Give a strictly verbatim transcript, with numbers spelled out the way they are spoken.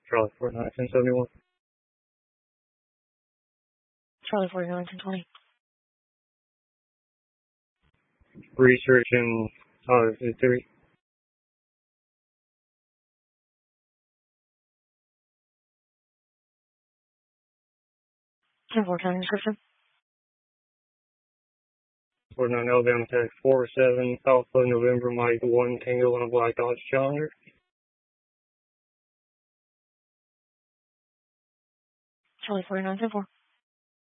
Charlie forty-nine, ten seventy-one. Charlie forty-nine, ten twenty. Researching, oh, is it three? ten four, county description. forty-nine Alabama Tech four seven, Alpha November Mike one Tango on a black Dodge Challenger. Charlie forty-nine, ten four.